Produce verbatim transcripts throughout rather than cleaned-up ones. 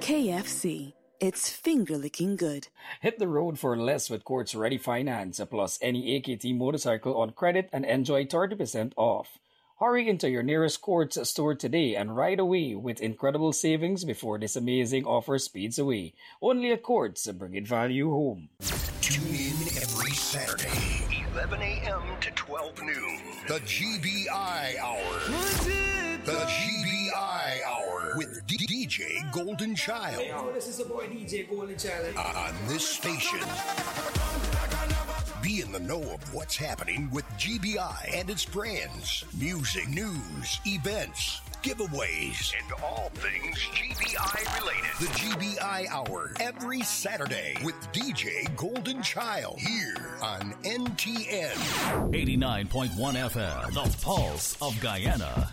K F C. It's finger-licking good. Hit the road for less with Quartz Ready Finance, plus any A K T motorcycle on credit and enjoy thirty percent off. Hurry into your nearest Quartz store today and ride away with incredible savings before this amazing offer speeds away. Only at Quartz, bringing value home. Tune in every Saturday, eleven a.m. to twelve noon. The G B I Hour. The G B I Hour with D- DJ Golden Child. Hey, yo, this is the boy D J Golden Child. On this station. Be in the know of what's happening with G B I and its brands. Music, news, events, giveaways, and all things G B I related. The G B I Hour every Saturday with D J Golden Child here on N T N. eighty-nine point one F M, the pulse of Guyana.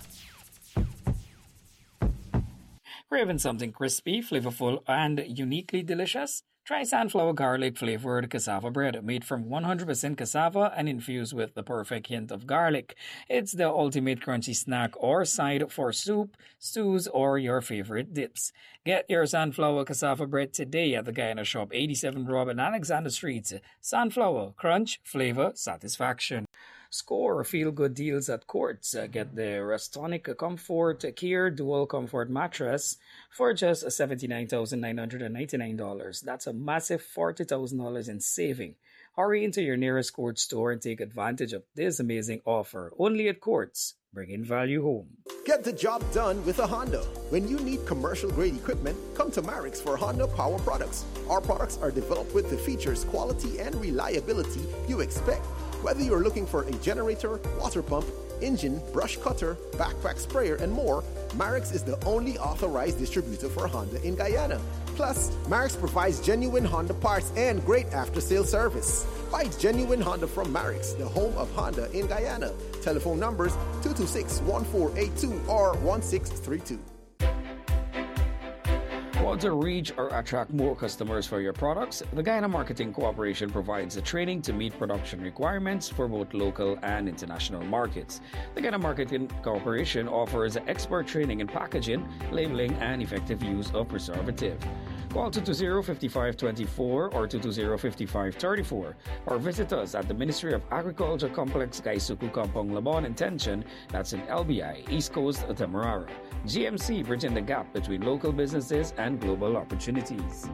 Craving something crispy, flavorful, and uniquely delicious? Try sunflower garlic flavored cassava bread made from one hundred percent cassava and infused with the perfect hint of garlic. It's the ultimate crunchy snack or side for soup, stews, or your favorite dips. Get your sunflower cassava bread today at the Guyana Shop, eighty-seven Robin Alexander Street. Sunflower, crunch, flavor, satisfaction. Score feel-good deals at Quartz. Uh, get the Restonic Comfort Care Dual Comfort Mattress for just seventy-nine thousand nine hundred ninety-nine dollars. That's a massive forty thousand dollars in saving. Hurry into your nearest Quartz store and take advantage of this amazing offer. Only at Quartz, bringing value home. Get the job done with a Honda. When you need commercial-grade equipment, come to Marix for Honda Power Products. Our products are developed with the features, quality, and reliability you expect. Whether you're looking for a generator, water pump, engine, brush cutter, backpack sprayer, and more, Marix is the only authorized distributor for Honda in Guyana. Plus, Marix provides genuine Honda parts and great after-sale service. Buy genuine Honda from Marix, the home of Honda in Guyana. Telephone numbers two two six, one four eight two or one six three two. Want to reach or attract more customers for your products? The Guyana Marketing Corporation provides the training to meet production requirements for both local and international markets. The Guyana Marketing Corporation offers expert training in packaging, labeling, and effective use of preservative. Call two two zero, five five two four or two two zero, five five three four or visit us at the Ministry of Agriculture Complex Gaisuku Kampong Labon in Tension, that's in L B I, East Coast of Demerara. G M C, bridging the gap between local businesses and global opportunities.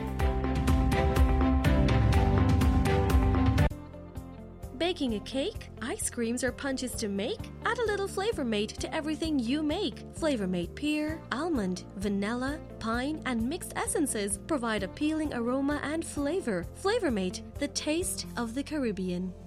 Baking a cake, ice creams, or punches to make? Add a little Flavor Mate to everything you make. Flavor Mate pear, almond, vanilla, pine, and mixed essences provide appealing aroma and flavor. Flavor Mate, the taste of the Caribbean.